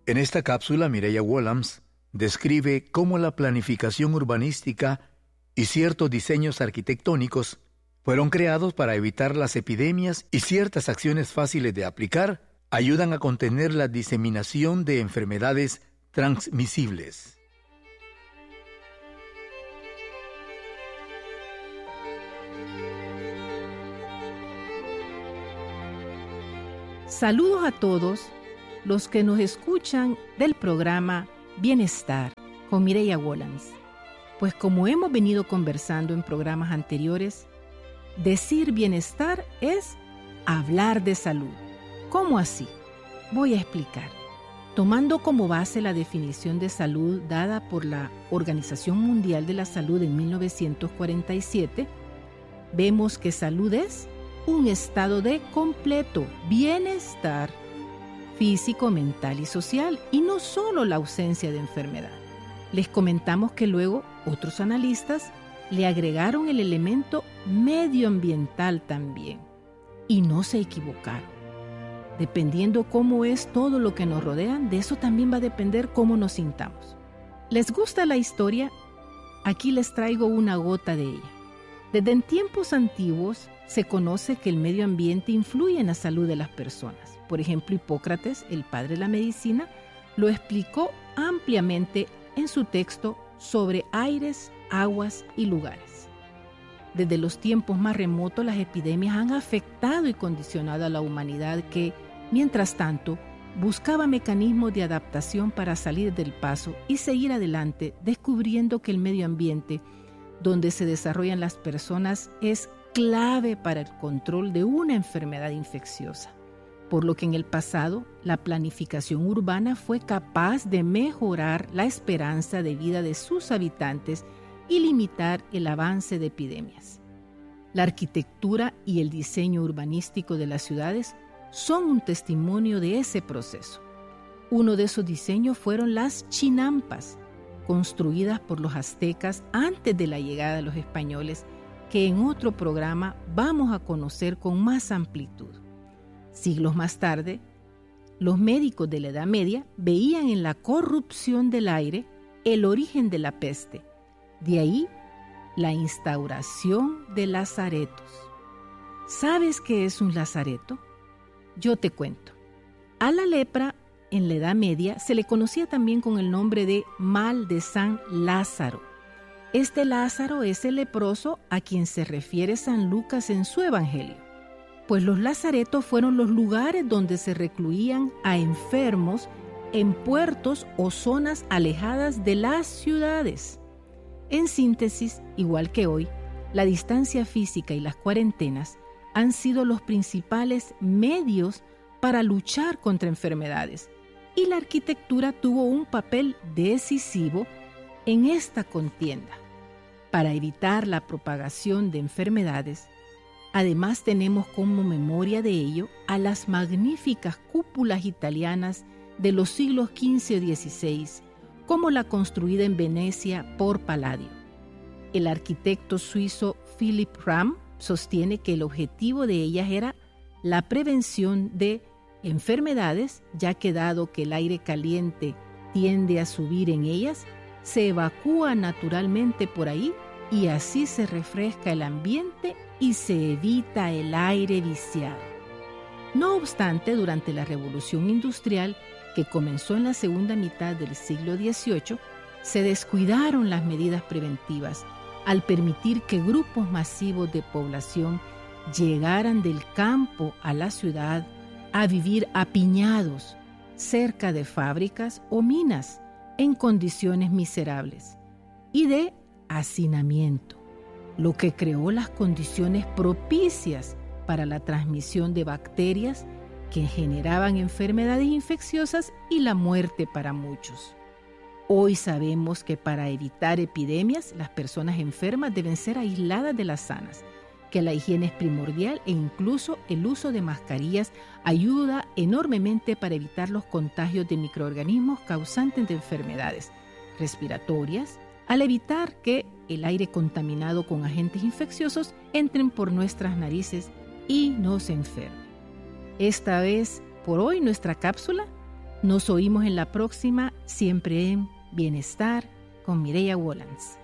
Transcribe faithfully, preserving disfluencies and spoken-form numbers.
En esta cápsula, Mireya Wollams describe cómo la planificación urbanística y ciertos diseños arquitectónicos fueron creados para evitar las epidemias y ciertas acciones fáciles de aplicar ayudan a contener la diseminación de enfermedades transmisibles. Saludos a todos los que nos escuchan del programa Bienestar con Mireya Wollams. Pues como hemos venido conversando en programas anteriores, decir bienestar es hablar de salud. ¿Cómo así? Voy a explicar. Tomando como base la definición de salud dada por la Organización Mundial de la Salud en mil novecientos cuarenta y siete, vemos que salud es un estado de completo bienestar físico, mental y social, y no solo la ausencia de enfermedad. Les comentamos que luego otros analistas le agregaron el elemento medioambiental también, y no se equivocaron. Dependiendo cómo es todo lo que nos rodea, de eso también va a depender cómo nos sintamos. ¿Les gusta la historia? Aquí les traigo una gota de ella. Desde en tiempos antiguos se conoce que el medio ambiente influye en la salud de las personas. Por ejemplo, Hipócrates, el padre de la medicina, lo explicó ampliamente en su texto sobre aires, aguas y lugares. Desde los tiempos más remotos, las epidemias han afectado y condicionado a la humanidad que, mientras tanto, buscaba mecanismos de adaptación para salir del paso y seguir adelante, descubriendo que el medio ambiente donde se desarrollan las personas es clave para el control de una enfermedad infecciosa, por lo que en el pasado la planificación urbana fue capaz de mejorar la esperanza de vida de sus habitantes y limitar el avance de epidemias. La arquitectura y el diseño urbanístico de las ciudades son un testimonio de ese proceso. Uno de esos diseños fueron las chinampas, construidas por los aztecas antes de la llegada de los españoles, que en otro programa vamos a conocer con más amplitud. Siglos más tarde, los médicos de la Edad Media veían en la corrupción del aire el origen de la peste. De ahí, la instauración de lazaretos. ¿Sabes qué es un lazareto? Yo te cuento. A la lepra, en la Edad Media, se le conocía también con el nombre de mal de San Lázaro. Este Lázaro es el leproso a quien se refiere San Lucas en su Evangelio, pues los lazaretos fueron los lugares donde se recluían a enfermos en puertos o zonas alejadas de las ciudades. En síntesis, igual que hoy, la distancia física y las cuarentenas han sido los principales medios para luchar contra enfermedades, y la arquitectura tuvo un papel decisivo en esta contienda. Para evitar la propagación de enfermedades, además tenemos como memoria de ello a las magníficas cúpulas italianas de los siglos quince o dieciséis, como la construida en Venecia por Palladio. El arquitecto suizo Philipp Ramm sostiene que el objetivo de ellas era la prevención de enfermedades, ya que dado que el aire caliente tiende a subir en ellas, se evacúa naturalmente por ahí y así se refresca el ambiente y se evita el aire viciado. No obstante, durante la Revolución Industrial, que comenzó en la segunda mitad del siglo dieciocho, se descuidaron las medidas preventivas al permitir que grupos masivos de población llegaran del campo a la ciudad a vivir apiñados cerca de fábricas o minas en condiciones miserables y de hacinamiento, lo que creó las condiciones propicias para la transmisión de bacterias que generaban enfermedades infecciosas y la muerte para muchos. Hoy sabemos que para evitar epidemias, las personas enfermas deben ser aisladas de las sanas, que la higiene es primordial e incluso el uso de mascarillas ayuda enormemente para evitar los contagios de microorganismos causantes de enfermedades respiratorias, al evitar que el aire contaminado con agentes infecciosos entren por nuestras narices y nos enfermen. Esta vez, por hoy, nuestra cápsula Nos oímos en la próxima, siempre en Bienestar con Mireya Wollans.